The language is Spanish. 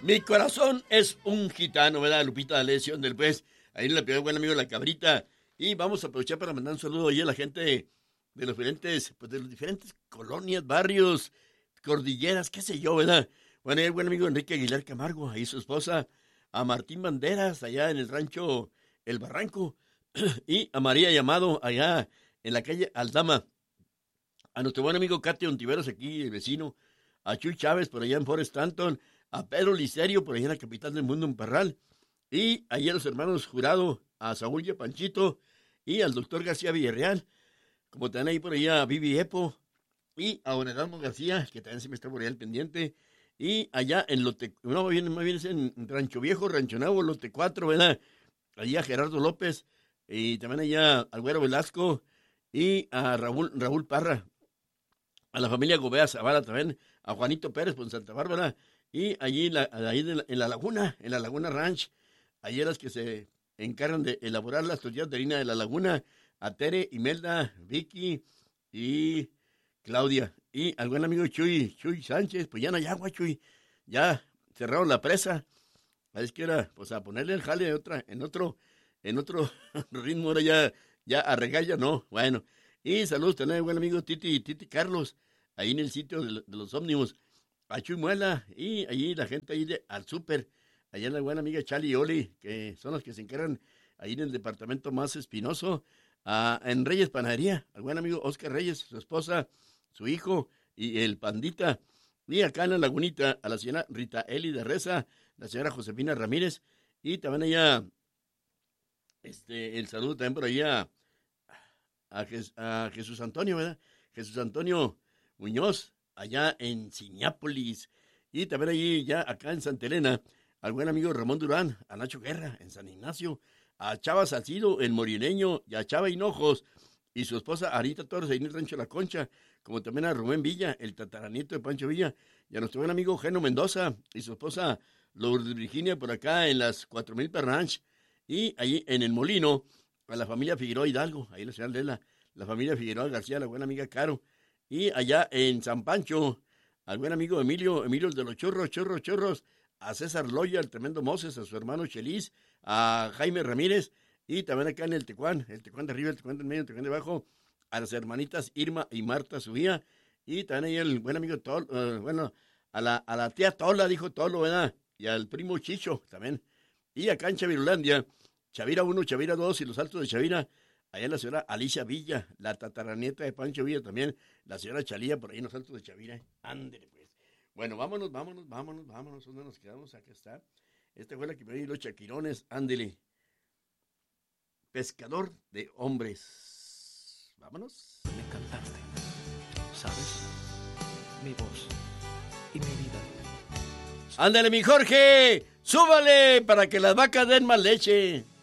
Mi corazón es un gitano, ¿verdad? Lupita D'Alessio, del pues, ahí le pidió buen amigo La Cabrita. Y vamos a aprovechar para mandar un saludo ahí a la gente de los diferentes, pues de los diferentes colonias, barrios, cordilleras, qué sé yo, ¿verdad? Bueno, ahí el buen amigo Enrique Aguilar Camargo, ahí su esposa, a Martín Banderas, allá en el rancho El Barranco, y a María Llamado, allá en la calle Aldama, a nuestro buen amigo Cate Ontiveros, aquí, el vecino, a Chuy Chávez, por allá en Forest Stanton, a Pedro Licerio, por allá en la capital del mundo, en Parral, y allá a los hermanos Jurado, a Saúl y a Panchito, y al doctor García Villarreal, como también ahí por allá a Vivi Epo, y a Don Erasmo García, que también se me está por allá al pendiente, y allá en Lote, no, más bien es en Rancho Viejo, Rancho Nuevo, Lote 4, ¿verdad? Allá a Gerardo López, y también allá al Güero Velasco, y a Raúl Parra, a la familia Gobea Zavala también, a Juanito Pérez por Santa Bárbara, y allí en la Laguna Ranch, allí las que se encargan de elaborar las tortillas de harina de la Laguna, a Tere, Imelda, Vicky y Claudia, y al buen amigo Chuy Sánchez, pues ya no hay agua, Chuy, ya cerraron la presa, es que era, pues a ponerle el jale en otro ritmo, ahora ya a regar ya no, bueno, y saludos también al buen amigo Titi Carlos, ahí en el sitio de los ómnibus, a Chuy Muela, y allí la gente ahí al súper, allá la buena amiga Chali y Oli, que son los que se encargan ahí en el departamento más espinoso, en Reyes Panadería, al buen amigo Oscar Reyes, su esposa, su hijo y el Pandita, y acá en la Lagunita, a la señora Rita Eli de Reza, la señora Josefina Ramírez, y también allá, el saludo también por allá a Jesús Antonio, ¿verdad? Jesús Antonio Muñoz, allá en Ciñápolis, y también allí ya acá en Santa Elena, al buen amigo Ramón Durán, a Nacho Guerra, en San Ignacio, a Chava Salcido, el Morileño, y a Chava Hinojos, y su esposa Arita Torres, ahí en el Rancho La Concha, como también a Rubén Villa, el tataranieto de Pancho Villa, y a nuestro buen amigo Geno Mendoza, y su esposa Lourdes Virginia, por acá en las 4000 Ranch, y allí en el Molino, a la familia Figueroa Hidalgo, ahí en la ciudad de la familia Figueroa García, la buena amiga Caro, y allá en San Pancho, al buen amigo Emilio de los Chorros, a César Loya, el tremendo Moses, a su hermano Chelis, a Jaime Ramírez, y también acá en el Tecuán de arriba, el Tecuán del medio, el Tecuán de abajo, a las hermanitas Irma y Marta Subía, y también ahí el buen amigo a la tía Tola, dijo Tolo, ¿verdad? Y al primo Chicho también, y acá en Chavirulandia, Chavira 1, Chavira 2 y los Altos de Chavira, allá en la señora Alicia Villa, la tataranieta de Pancho Villa también, la señora Chalía por ahí en los Altos de Chavira, ándele pues. Bueno, vámonos, ¿dónde nos quedamos? Acá está. Esta fue la que me dio los Chaquirones, ándele. Pescador de hombres. Vámonos. Me encantaste, ¿sabes? Mi voz y mi vida. Ándale, mi Jorge, súbale para que las vacas den más leche.